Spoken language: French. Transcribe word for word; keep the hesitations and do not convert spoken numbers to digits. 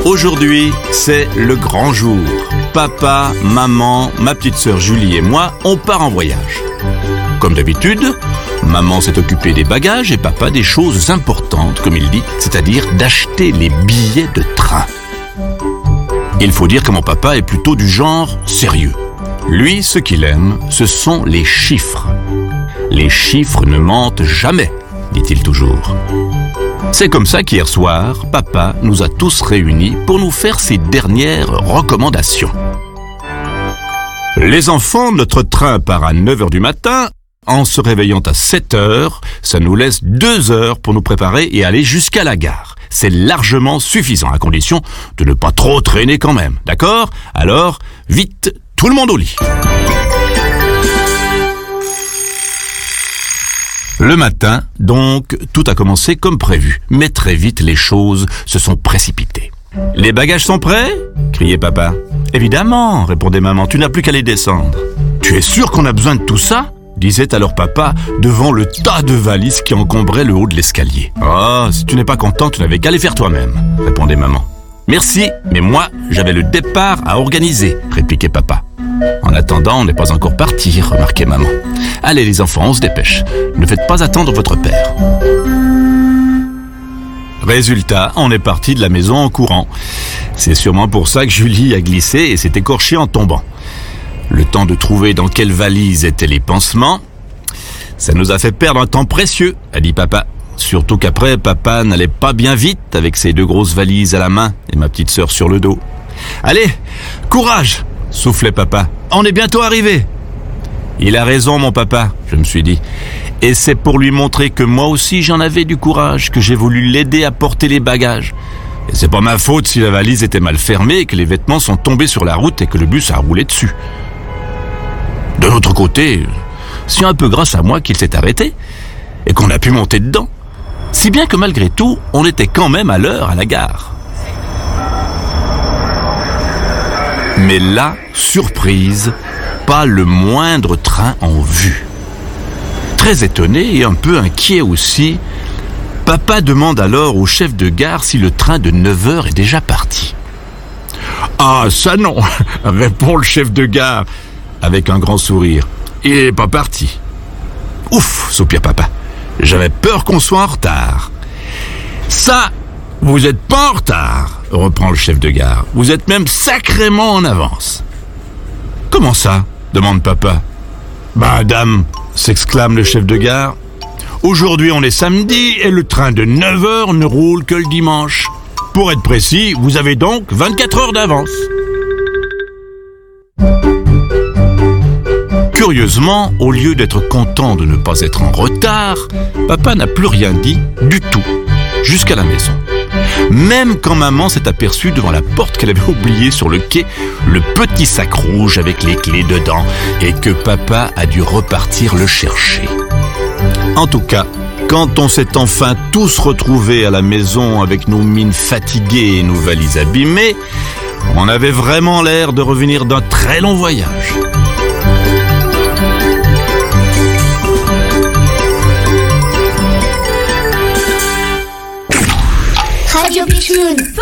Aujourd'hui, c'est le grand jour. Papa, maman, ma petite sœur Julie et moi, on part en voyage. Comme d'habitude, maman s'est occupée des bagages et papa des choses importantes, comme il dit, c'est-à-dire d'acheter les billets de train. Il faut dire que mon papa est plutôt du genre sérieux. Lui, ce qu'il aime, ce sont les chiffres. Les chiffres ne mentent jamais, dit-il toujours. C'est comme ça qu'hier soir, papa nous a tous réunis pour nous faire ses dernières recommandations. Les enfants, notre train part à neuf heures du matin. En se réveillant à sept heures, ça nous laisse deux heures pour nous préparer et aller jusqu'à la gare. C'est largement suffisant, à condition de ne pas trop traîner quand même, d'accord? Alors, vite, tout le monde au lit. Le matin, donc, tout a commencé comme prévu, mais très vite les choses se sont précipitées. « Les bagages sont prêts ?» criait papa. « Évidemment !» répondait maman, « tu n'as plus qu'à les descendre. »« Tu es sûr qu'on a besoin de tout ça ?» disait alors papa devant le tas de valises qui encombraient le haut de l'escalier. « Oh, si tu n'es pas content, tu n'avais qu'à les faire toi-même » répondait maman. « Merci, mais moi, j'avais le départ à organiser » répliquait papa. « En attendant, on n'est pas encore parti » remarquait maman. « Allez les enfants, on se dépêche. Ne faites pas attendre votre père. » Résultat, on est parti de la maison en courant. C'est sûrement pour ça que Julie a glissé et s'est écorchée en tombant. Le temps de trouver dans quelle valise étaient les pansements. Ça nous a fait perdre un temps précieux, a dit papa. Surtout qu'après, papa n'allait pas bien vite avec ses deux grosses valises à la main et ma petite sœur sur le dos. « Allez, courage !» soufflait papa. « On est bientôt arrivé !» Il a raison, mon papa, je me suis dit. Et c'est pour lui montrer que moi aussi j'en avais du courage que j'ai voulu l'aider à porter les bagages. Et c'est pas ma faute si la valise était mal fermée et que les vêtements sont tombés sur la route et que le bus a roulé dessus. De l'autre côté, c'est un peu grâce à moi qu'il s'est arrêté et qu'on a pu monter dedans. Si bien que malgré tout, on était quand même à l'heure à la gare. Mais là, surprise, pas le moindre train en vue. Très étonné et un peu inquiet aussi, papa demande alors au chef de gare si le train de neuf heures est déjà parti. « Ah, ça non !» répond le chef de gare avec un grand sourire. « Il n'est pas parti. »« Ouf !» soupire papa. « J'avais peur qu'on soit en retard. »« Ça, vous n'êtes pas en retard !» reprend le chef de gare. « Vous êtes même sacrément en avance. »« Comment ça ?» demande papa. « Bah, dame !» s'exclame le chef de gare. « Aujourd'hui, on est samedi et le train de neuf heures ne roule que le dimanche. Pour être précis, vous avez donc vingt-quatre heures d'avance. » Curieusement, au lieu d'être content de ne pas être en retard, papa n'a plus rien dit du tout, jusqu'à la maison. Même quand maman s'est aperçue devant la porte qu'elle avait oublié sur le quai le petit sac rouge avec les clés dedans et que papa a dû repartir le chercher. En tout cas, quand on s'est enfin tous retrouvés à la maison avec nos mines fatiguées et nos valises abîmées, on avait vraiment l'air de revenir d'un très long voyage. Radio Pitchoun.